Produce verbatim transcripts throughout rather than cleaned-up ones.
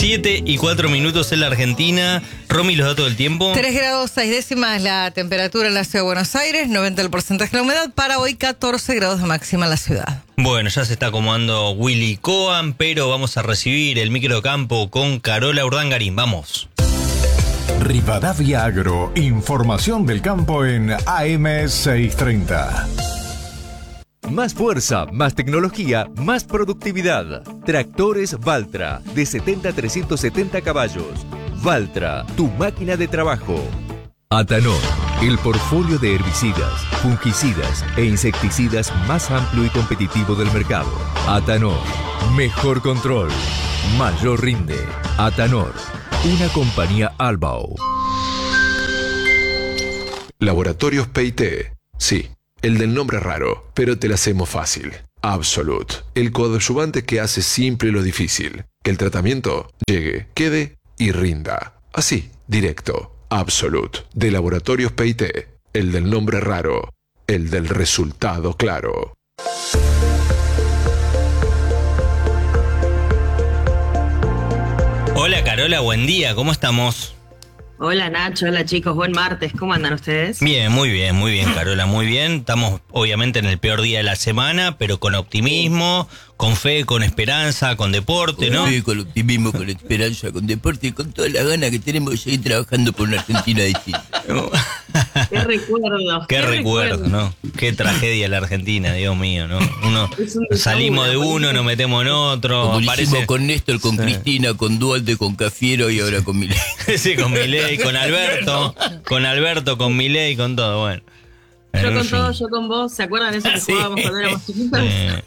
siete y cuatro minutos en la Argentina. Romy, los datos del tiempo. tres grados seis décimas la temperatura en la ciudad de Buenos Aires, noventa el porcentaje de la humedad. Para hoy, catorce grados de máxima en la ciudad. Bueno, ya se está acomodando Willy Coan, pero vamos a recibir el microcampo con Carola Urdangarín. Vamos. Rivadavia Agro, información del campo en A M seiscientos treinta. Más fuerza, más tecnología, más productividad. Tractores Valtra, de setenta a trescientos setenta caballos. Valtra, tu máquina de trabajo. Atanor, el portfolio de herbicidas, fungicidas e insecticidas más amplio y competitivo del mercado. Atanor, mejor control, mayor rinde. Atanor, una compañía Albao. Laboratorios P I T. Sí, el del nombre raro, pero te la hacemos fácil. Absolute, el coadyuvante que hace simple lo difícil. Que el tratamiento llegue, quede y rinda. Así, directo. Absolute, de Laboratorios P I T. El del nombre raro, el del resultado claro. Hola Carola, buen día, ¿cómo estamos? Hola Nacho, hola chicos, buen martes, ¿cómo andan ustedes? Bien, muy bien, muy bien Carola, muy bien. Estamos obviamente en el peor día de la semana, pero con optimismo, con fe, con esperanza, con deporte, ¿no? Sí, con optimismo, con esperanza, con deporte y con todas las ganas que tenemos de seguir trabajando por una Argentina distinta. Qué recuerdos. Qué, qué recuerdo, ¿no? Qué tragedia la Argentina, Dios mío, ¿no? Uno salimos de uno, nos metemos en otro. Como lo aparece... hicimos con Néstor, con sí. Cristina, con Dualde, con Cafiero y ahora con Milei. Sí, con Milei, con Alberto, con Alberto, con Milei, con todo, bueno. Yo con todo, yo con vos, ¿se acuerdan de eso que sí. jugábamos cuando éramos chiquitos? Eh,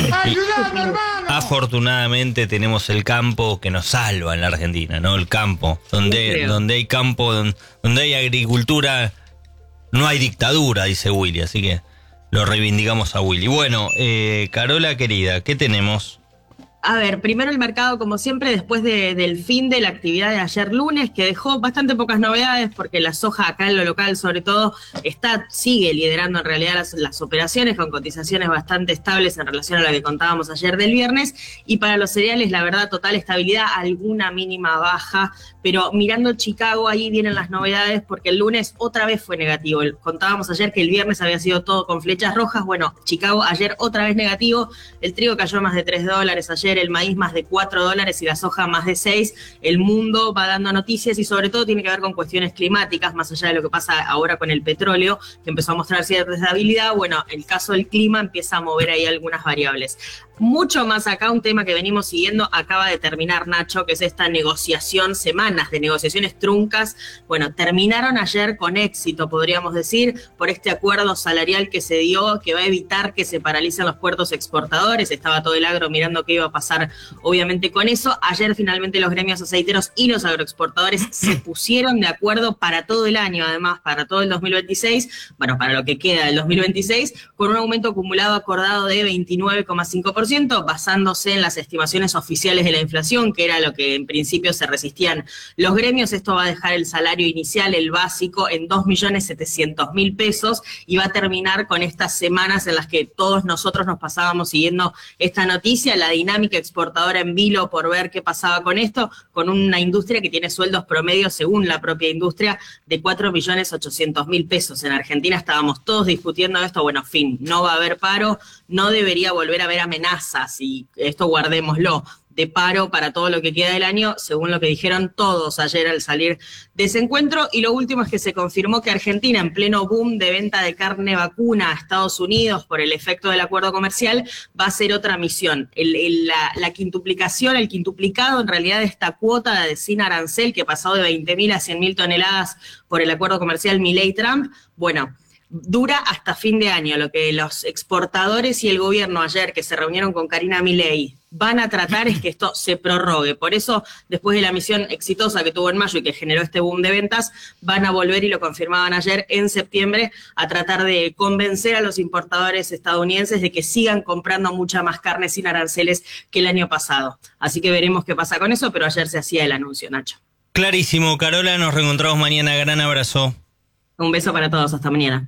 afortunadamente tenemos el campo que nos salva en la Argentina, ¿no? El campo, donde, donde hay campo, donde, donde hay agricultura, no hay dictadura, dice Willy, así que lo reivindicamos a Willy. Bueno, eh, Carola querida, ¿qué tenemos? A ver, primero el mercado, como siempre, después de, del fin de la actividad de ayer lunes, que dejó bastante pocas novedades, porque la soja acá en lo local, sobre todo, está sigue liderando en realidad las, las operaciones con cotizaciones bastante estables en relación a la que contábamos ayer del viernes. Y para los cereales, la verdad, total estabilidad, alguna mínima baja. Pero mirando Chicago, ahí vienen las novedades, porque el lunes otra vez fue negativo. Contábamos ayer que el viernes había sido todo con flechas rojas. Bueno, Chicago ayer otra vez negativo. El trigo cayó más de tres dólares ayer, el maíz más de cuatro dólares y la soja más de seis. El mundo va dando noticias y sobre todo tiene que ver con cuestiones climáticas, más allá de lo que pasa ahora con el petróleo, que empezó a mostrar cierta estabilidad. Bueno, el caso del clima empieza a mover ahí algunas variables. Mucho más acá, un tema que venimos siguiendo, acaba de terminar Nacho, que es esta negociación, semanas de negociaciones truncas. Bueno, terminaron ayer con éxito, podríamos decir, por este acuerdo salarial que se dio, que va a evitar que se paralicen los puertos exportadores. Estaba todo el agro mirando qué iba a pasar, obviamente, con eso. Ayer finalmente los gremios aceiteros y los agroexportadores se pusieron de acuerdo para todo el año, además, para todo el dos mil veintiséis, bueno, para lo que queda del dos mil veintiséis, con un aumento acumulado acordado de veintinueve coma cinco por ciento, basándose en las estimaciones oficiales de la inflación, que era lo que en principio se resistían los gremios. Esto va a dejar el salario inicial, el básico, en dos millones setecientos mil pesos y va a terminar con estas semanas en las que todos nosotros nos pasábamos siguiendo esta noticia, la dinámica exportadora en vilo por ver qué pasaba con esto, con una industria que tiene sueldos promedios, según la propia industria, de cuatro millones ochocientos mil pesos. En Argentina estábamos todos discutiendo esto, bueno, fin, no va a haber paro, no debería volver a haber amenazas, y esto guardémoslo, de paro para todo lo que queda del año, según lo que dijeron todos ayer al salir de ese encuentro. Y lo último es que se confirmó que Argentina, en pleno boom de venta de carne vacuna a Estados Unidos por el efecto del acuerdo comercial, va a hacer otra misión. El, el, la, la quintuplicación, el quintuplicado en realidad de esta cuota de sin arancel, que pasó de veinte mil a cien mil toneladas por el acuerdo comercial Milei-Trump, bueno, dura hasta fin de año. Lo que los exportadores y el gobierno ayer, que se reunieron con Karina Milei, van a tratar es que esto se prorrogue. Por eso, después de la misión exitosa que tuvo en mayo y que generó este boom de ventas, van a volver, y lo confirmaban ayer, en septiembre, a tratar de convencer a los importadores estadounidenses de que sigan comprando mucha más carne sin aranceles que el año pasado. Así que veremos qué pasa con eso, pero ayer se hacía el anuncio, Nacho. Clarísimo, Carola, nos reencontramos mañana. Gran abrazo. Un beso para todos, hasta mañana.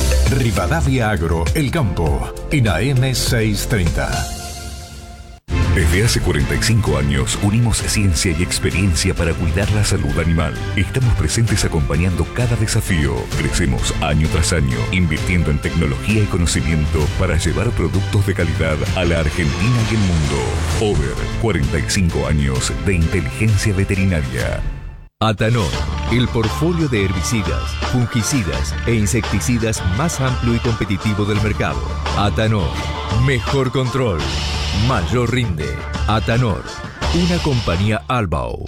Rivadavia Agro, el campo, en A M seiscientos treinta. Desde hace cuarenta y cinco años unimos ciencia y experiencia para cuidar la salud animal. Estamos presentes acompañando cada desafío. Crecemos año tras año, invirtiendo en tecnología y conocimiento para llevar productos de calidad a la Argentina y el mundo. Over, cuarenta y cinco años de inteligencia veterinaria. Atanor, el portfolio de herbicidas, fungicidas e insecticidas más amplio y competitivo del mercado. Atanor, mejor control, mayor rinde. Atanor, una compañía Albao.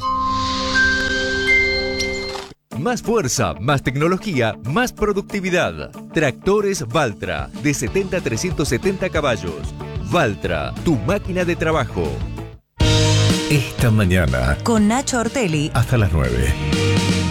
Más fuerza, más tecnología, más productividad. Tractores Valtra, de setenta a trescientos setenta caballos. Valtra, tu máquina de trabajo. Esta mañana, con Nacho Ortelli, hasta las nueve.